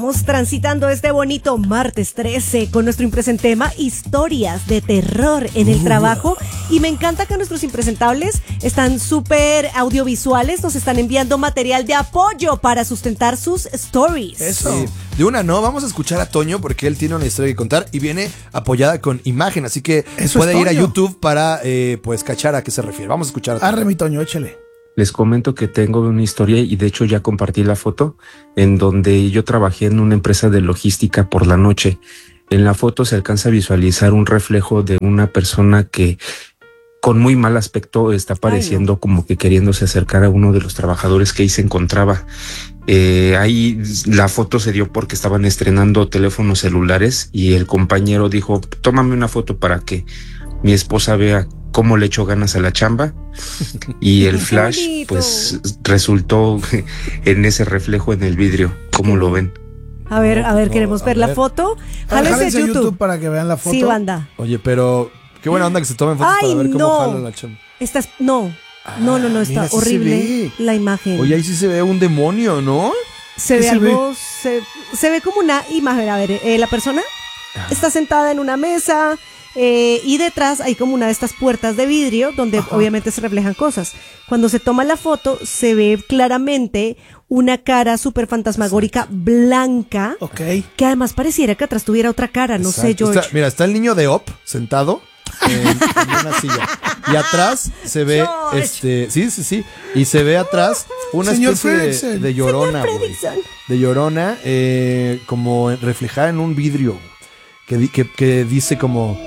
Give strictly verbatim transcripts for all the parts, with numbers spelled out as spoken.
estamos transitando este bonito martes trece con nuestro impresentema Historias de Terror en el Trabajo. Y me encanta que nuestros impresentables están súper audiovisuales, nos están enviando material de apoyo para sustentar sus stories. Eso. Sí. De una no, vamos a escuchar a Toño porque él tiene una historia que contar y viene apoyada con imagen, así que Eso puede es ir a Toño. YouTube para pues pues cachar a qué se refiere. Vamos a escuchar a Toño. Arre, mi Toño, échale. Les comento que tengo una historia y de hecho ya compartí la foto en donde yo trabajé en una empresa de logística por la noche. En la foto se alcanza a visualizar un reflejo de una persona que con muy mal aspecto está pareciendo Ay, no. como que queriéndose acercar a uno de los trabajadores que ahí se encontraba. Eh, ahí la foto se dio porque estaban estrenando teléfonos celulares y el compañero dijo, tómame una foto para que mi esposa vea cómo le echó ganas a la chamba, y el flash pues resultó en ese reflejo en el vidrio. ¿Cómo lo ven? A ver, a ver, queremos a ver, ver. la foto. Jálense YouTube. YouTube para que vean la foto. Sí, banda. Oye, pero qué buena onda que se tomen fotos Ay, para ver cómo no. jala la chamba. Esta es, no, no, no, no, está mira, sí horrible se ve. la imagen. Oye, ahí sí se ve un demonio, ¿no? Se ¿Qué ve se algo, se, se ve como una imagen. A ver, eh, la persona está sentada en una mesa eh, y detrás hay como una de estas puertas de vidrio donde Ajá. obviamente se reflejan cosas. Cuando se toma la foto se ve claramente una cara súper fantasmagórica blanca, okay. que además pareciera que atrás tuviera otra cara, no Exacto. sé, George. Está, mira, está el niño de Op sentado en, en una silla y atrás se ve George. este, sí, sí, sí, y se ve atrás una Señor especie de, de llorona, güey, de llorona, eh, como reflejada en un vidrio que, di, que, que dice como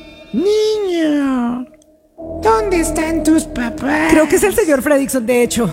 niño, ¿dónde están tus papás? Creo que es el señor Fredrickson, de hecho.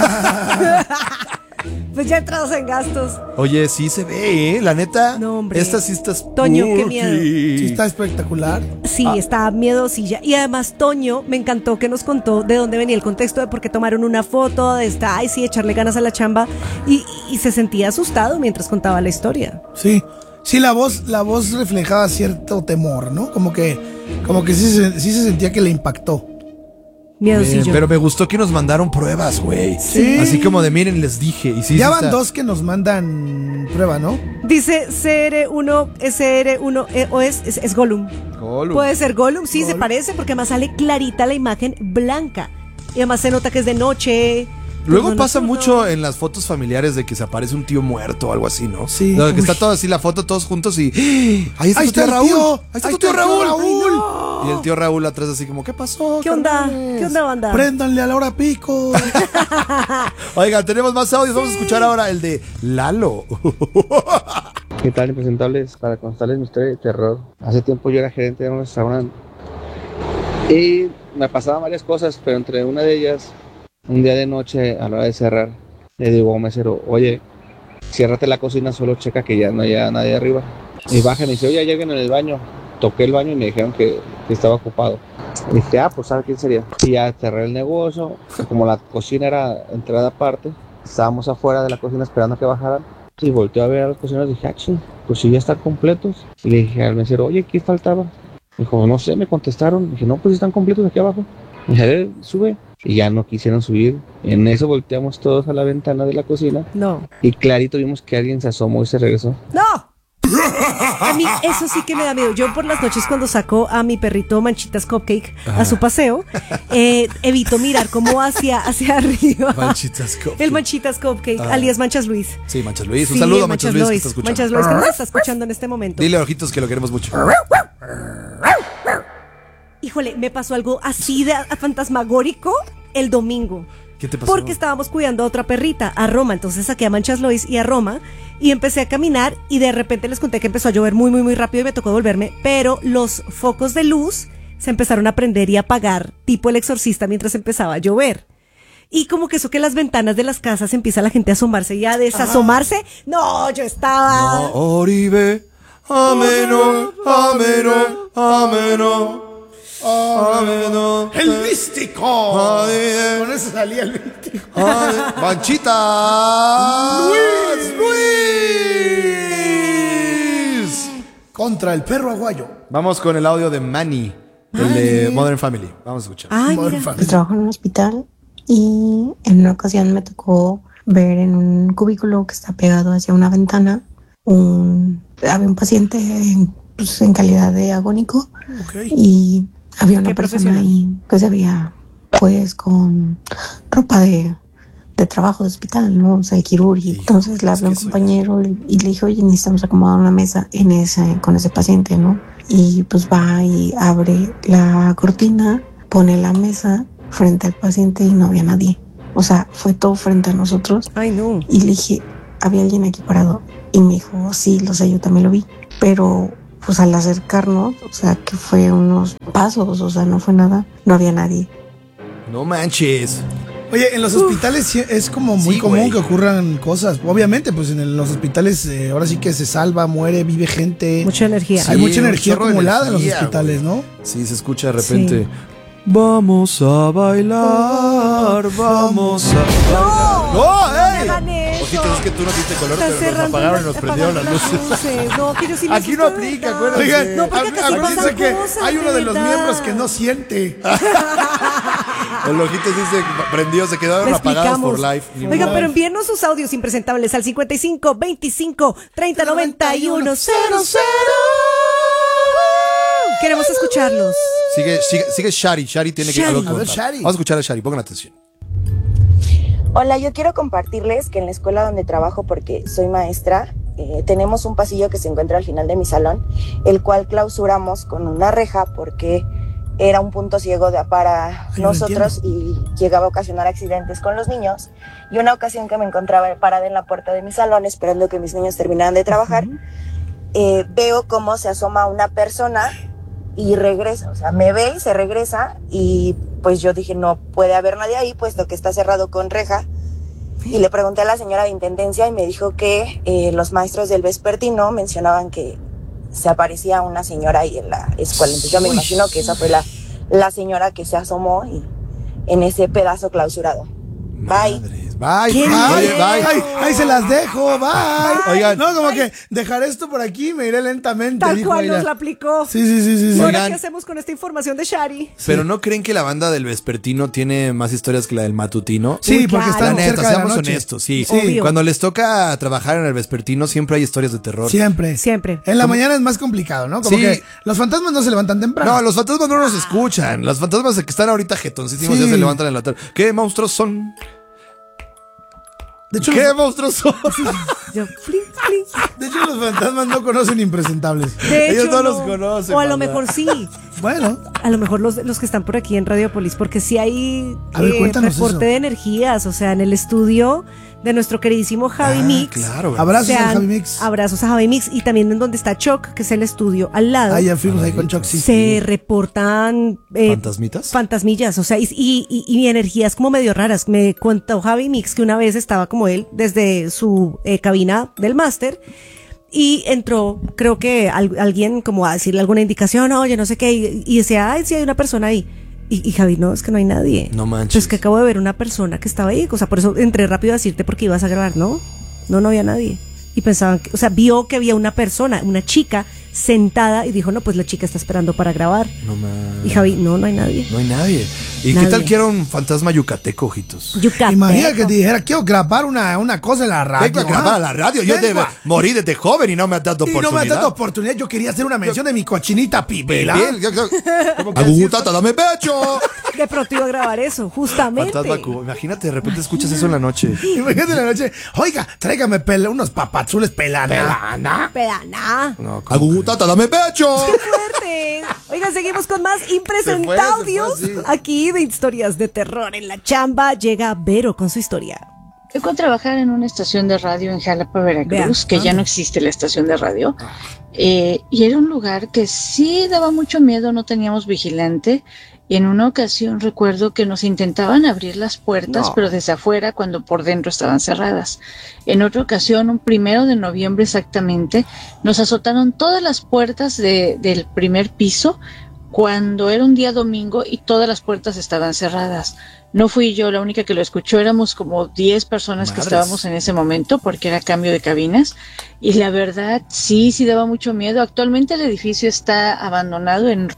Pues ya entrados en gastos. Oye, sí se ve, ¿eh? La neta. No, hombre. Esta sí está Toño, spooky. qué miedo. Sí, está espectacular. Sí, ah. está miedosilla. Y además, Toño, me encantó que nos contó de dónde venía el contexto de por qué tomaron una foto, de esta, ay, sí, echarle ganas a la chamba. Y, y se sentía asustado mientras contaba la historia. Sí. Sí, la voz, la voz reflejaba cierto temor, ¿no? Como que, como que sí, se- sí se sentía que le impactó. Miedosillo. Bien, pero me gustó que nos mandaron pruebas, güey. Sí. Así como de miren, les dije. Y sí, Ya sí van está- dos que nos mandan prueba, ¿no? Dice C R uno, S R uno, eh, o es, es, es Gollum. Gollum. Puede ser Gollum, sí, Gollum. se parece, porque además sale clarita la imagen blanca. Y además se nota que es de noche. Luego turno pasa nocturno. mucho en las fotos familiares de que se aparece un tío muerto o algo así, ¿no? Sí. No, que Uy. está todo así la foto todos juntos y ¡ah! ahí está Ahí tu tío está el Raúl. tío. Ahí está Ahí tu tío está el tío Raúl. Raúl. Ay, no. Y el tío Raúl atrás así como ¿qué pasó? ¿Qué onda? carnales? ¿Qué onda, banda? Préndanle a la hora pico. Oigan, tenemos más audios. Vamos a escuchar ahora el de Lalo. ¿Qué tal, impresentables? Para contarles mi historia de terror. Hace tiempo yo era gerente de un restaurante y me pasaban varias cosas, pero entre una de ellas, un día de noche a la hora de cerrar, le digo a un mesero, oye, ciérrate la cocina, solo checa que ya no haya nadie arriba. Y baja y me dice, oye, hay alguien en el baño. Toqué el baño y me dijeron que, que estaba ocupado. Y dije, ah, pues ¿sabe quién sería? Y ya cerré el negocio, como la cocina era entrada aparte, estábamos afuera de la cocina esperando a que bajaran. Y volteé a ver a los cocineros y dije, ah, ching, pues si ya están completos. Y le dije al mesero, oye, ¿qué faltaba? Me dijo, no sé, me contestaron. Dije, no, pues están completos aquí abajo. Me dije, a ver, sube. Y ya no quisieron subir. En eso volteamos todos a la ventana de la cocina. No. Y clarito vimos que alguien se asomó y se regresó. ¡No! A mí eso sí que me da miedo. Yo por las noches cuando saco a mi perrito Manchitas Cupcake a su paseo, eh, evito mirar como hacia, hacia arriba. Manchitas Cupcake. El Manchitas Cupcake, Ah. alias Manchas Luis. Sí, Manchas Luis. Un Sí, saludo a el Manchas Luis que está escuchando. Manchas Luis que nos está escuchando en este momento. Dile a Ojitos que lo queremos mucho. Híjole, me pasó algo así de fantasmagórico el domingo. ¿Qué te pasó? Porque estábamos cuidando a otra perrita, a Roma. Entonces saqué a Manchas Lois y a Roma y empecé a caminar y de repente les conté que empezó a llover muy, muy, muy rápido y me tocó devolverme. Pero los focos de luz se empezaron a prender y a apagar, tipo El Exorcista, mientras empezaba a llover. Y como que eso que las ventanas de las casas empieza la gente a asomarse y a desasomarse. No, yo estaba... No, Oribe, ameno, ameno, ameno, ameno. ¡El místico! Ay, Con eso salía el místico. ay, Manchita. Luis. Luis. Contra el perro aguayo. Vamos con el audio de Manny, el de Modern Family. Vamos a escuchar. Ay, Modern mira. Family. Trabajo en un hospital y en una ocasión me tocó ver en un cubículo que está pegado hacia una ventana un, había un paciente en, pues, en calidad de agónico Okay. y había una Qué persona profesional. ahí que se veía pues con ropa de, de trabajo de hospital, ¿no? O sea, quirúrgico. Hijo, Entonces le es habló a que un soy- compañero y, y le dijo, oye, necesitamos acomodar una mesa en ese, con ese paciente, ¿no? Y pues va y abre la cortina, pone la mesa frente al paciente y no había nadie. O sea, fue todo frente a nosotros. Ay, no. Y le dije, ¿había alguien aquí parado? Y me dijo, sí, lo sé, yo también lo vi. Pero pues al acercarnos, o sea, que fue unos pasos, o sea, no fue nada, no había nadie. No manches. Oye, en los hospitales sí es como muy Sí, común güey. que ocurran cosas. Obviamente, pues en el- los hospitales eh, ahora sí que se salva, muere, vive gente. Mucha energía. Hay Sí, mucha un energía chorro de acumulada en los energía, hospitales, güey. ¿no? Sí, se escucha de repente. Vamos a bailar, vamos a bailar. ¡No, ey! hagan eso. Ojitos, es que tú no diste color, Están pero nos cerrando apagaron y las- nos prendieron las apagaron luces. No, que yo sí les Aquí no gusta, aplica, ¿verdad? acuérdense. Oigan, No, porque acá sí acuérdense pasan que cosas, hay uno de los verdad. miembros que no siente. El ojitos dice prendido, se quedaron Le apagados por explicamos. live. Ni Oigan, modo. pero envíennos sus audios impresentables al cincuenta y cinco, veinticinco, treinta, noventa y uno, cero, cero. Queremos escucharlos. Sigue, sigue, sigue Shari. Shari tiene que Shari. algo que A ver, contar. Shari. Vamos a escuchar a Shari, pongan atención. Hola, yo quiero compartirles que en la escuela donde trabajo, porque soy maestra, eh, tenemos un pasillo que se encuentra al final de mi salón, el cual clausuramos con una reja porque era un punto ciego de, para Ay, no nosotros y llegaba a ocasionar accidentes con los niños. Y una ocasión que me encontraba parada en la puerta de mi salón esperando que mis niños terminaran de trabajar, eh, veo cómo se asoma una persona y regresa, o sea, me ve y se regresa y pues yo dije, no puede haber nadie ahí, puesto que está cerrado con reja. Y le pregunté a la señora de Intendencia y me dijo que eh, los maestros del vespertino mencionaban que se aparecía una señora ahí en la escuela. Entonces yo me Uy. imagino que esa fue la, la señora que se asomó y, en ese pedazo clausurado. Bye. Madres, bye. ¿Quién Oye, es? bye. Ay, ahí se las dejo, bye. Oigan. No, como que dejar esto por aquí, me iré lentamente. Tal dijo cual ella. nos la aplicó. Sí, sí, sí, sí. ¿Y sí. ahora Oigan. qué hacemos con esta información de Shari? Pero ¿no creen que la banda del vespertino tiene más historias que la del matutino? Sí, Uy, porque claro. están La neta, cerca de la seamos noche. honestos, sí. Sí. Obvio. Cuando les toca trabajar en el vespertino, siempre hay historias de terror. Siempre. Siempre. En la mañana es más complicado, ¿no? Como Sí. que los fantasmas no se levantan temprano. No, los fantasmas no nos escuchan. Los fantasmas que están ahorita jetoncísimos Sí. ya se levantan en la tarde. ¿Qué monstruos son? de hecho, ¿Qué los, monstruos son? Yo, flin, flin. de hecho, los fantasmas no conocen impresentables. De Ellos hecho, no los conocen, O a lo banda. mejor sí. Bueno, A lo mejor los, los que están por aquí en Radiopolis, porque sí hay A ver, eh, cuéntanos reporte eso. de energías, o sea, en el estudio de nuestro queridísimo Javi Ah, Mix. claro, güey. abrazos se al han- Javi Mix. Abrazos a Javi Mix y también en donde está Choc, que es el estudio al lado. Ah, ya fuimos ahí con Choxy. Se reportan eh, ¿Fantasmitas? fantasmillas, o sea, y, y, y- y energías como medio raras. Me contó Javi Mix que una vez estaba como él desde su eh, cabina del máster y entró, creo que al- alguien como a decirle alguna indicación, oye, no sé qué, y, y decía, ay, sí hay una persona ahí. Y, y Javi, no, es que no hay nadie. No manches. Entonces que acabo de ver una persona que estaba ahí, o sea, por eso entré rápido a decirte porque ibas a grabar, ¿no? No, no había nadie. Y pensaban que, o sea, vio que había una persona, una chica sentada y dijo, no, pues la chica está esperando para grabar. No mames. Y Javi, no, no hay nadie. No hay nadie. ¿Y Nadie. qué tal que era un fantasma yucateco, ojitos? Yucateco. Imagina que te dijera, quiero grabar una, una cosa en la radio. Vengo a grabar ¿ah? a la radio. Yo Vengo de, a- morí desde joven y no me ha dado Y no me ha oportunidad. dado oportunidad. Yo quería hacer una mención de mi cochinita pipela. Bien, yo- yo- Agutata, dame pecho. De pronto iba a grabar eso, justamente. Fantasma cubo. Imagínate, de repente escuchas eso en la noche. Imagínate en la noche. Oiga, tráigame pela- unos papazules pelana. ¿Pelana? Pedana. No, Agutata, dame pecho. ¡Qué fuerte! Oigan, seguimos con más Se fue, impresentaudios. se fue, sí. Aquí de historias de terror en la chamba llega Vero con su historia. Tocó trabajar en una estación de radio en Jalapa, Veracruz, Vea. que ya no existe la estación de radio. Eh, y era un lugar que sí daba mucho miedo, no teníamos vigilante. Y en una ocasión recuerdo que nos intentaban abrir las puertas, No. pero desde afuera, cuando por dentro estaban cerradas. En otra ocasión, un primero de noviembre exactamente, nos azotaron todas las puertas de- del primer piso cuando era un día domingo y todas las puertas estaban cerradas. No fui yo la única que lo escuchó, éramos como diez personas que Madres. estábamos en ese momento porque era cambio de cabinas y la verdad sí, sí daba mucho miedo. Actualmente el edificio está abandonado en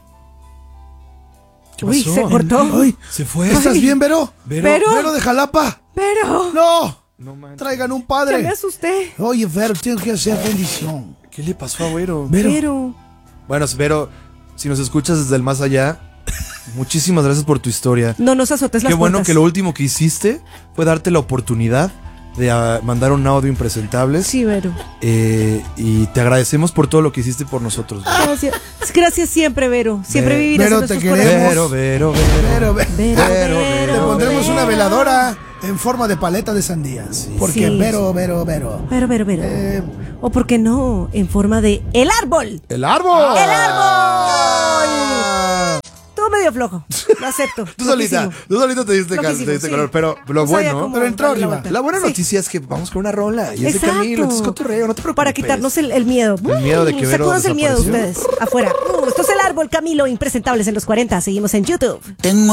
¿Qué Uy, pasó? se cortó. Ay, Se fue. ¿estás bien, Vero? Vero. Vero. Vero de Jalapa. Pero. No. No manches. Traigan un Ya padre. me asusté. Oye, Vero, tienes que hacer bendición. ¿Qué le pasó a Vero? Vero. Pero, Bueno, Vero, si nos escuchas desde el más allá, muchísimas gracias por tu historia. no nos azotes las Qué bueno puertas. que lo último que hiciste fue darte la oportunidad de uh, mandar un audio impresentable. Sí, Vero. Eh, y te agradecemos por todo lo que hiciste por nosotros. Vero. Gracias. Gracias siempre, Vero. Siempre Ve- vivirás Vero, en te nuestros queremos. corazones. Vero, Vero, Vero. Vero, Vero. Vero, Vero, Vero, Te pondremos Vero. una veladora en forma de paleta de sandía. Porque Sí. Vero, Vero, Vero. Vero, Vero, Vero. Eh, O por qué no, en forma de el árbol. ¡El árbol! ¡El árbol! Ah. Todo medio flojo. Lo acepto. Tú solita, Flojísimo. tú solito te diste, cal- Flojísimo, te diste sí. color, pero lo No sabía bueno, cómo pero entró darle la arriba. vuelta. la buena Sí. noticia es que vamos con una rola y es de Exacto. Camilo, entonces cotorreo, no te preocupes. Para quitarnos el, el miedo. El miedo de que Vero Sacúdanse el miedo desapareció. ustedes. Afuera. Uh, esto es el árbol, Camilo, impresentables en los cuarenta. Seguimos en YouTube. Tengo